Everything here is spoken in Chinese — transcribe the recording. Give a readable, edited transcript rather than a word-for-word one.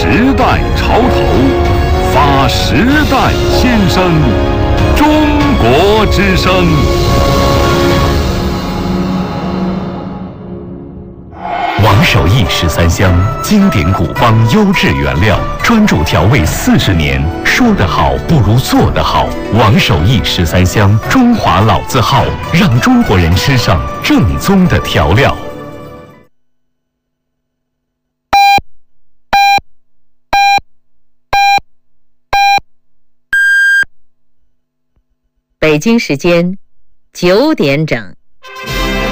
时代潮头，发时代心声，中国之声。王守义13香，经典古方优质原料，专注调味40年。说得好不如做得好。王守义13香，中华老字号，让中国人吃上正宗的调料。 北京时间9点整。